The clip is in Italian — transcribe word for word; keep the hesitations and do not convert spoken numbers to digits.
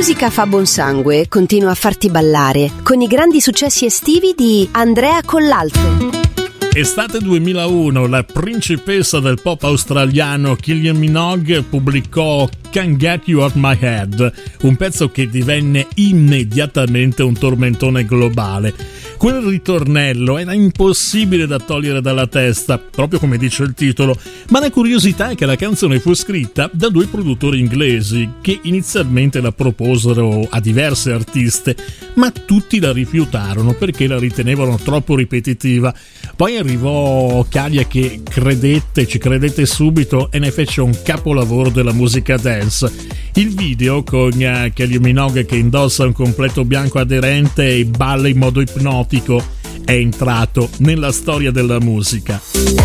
musica fa buon sangue, continua a farti ballare con i grandi successi estivi di Andrea Collalto. Estate duemilauno, la principessa del pop australiano Kylie Minogue pubblicò Can't Get You Out My Head, un pezzo che divenne immediatamente un tormentone globale. Quel ritornello era impossibile da togliere dalla testa, proprio come dice il titolo, ma la curiosità è che la canzone fu scritta da due produttori inglesi che inizialmente la proposero a diverse artiste, ma tutti la rifiutarono perché la ritenevano troppo ripetitiva. Poi arrivò Kylie che credette, ci credette subito e ne fece un capolavoro della musica dance. Il video con uh, Kylie Minogue che indossa un completo bianco aderente e balla in modo ipnotico è entrato nella storia della musica.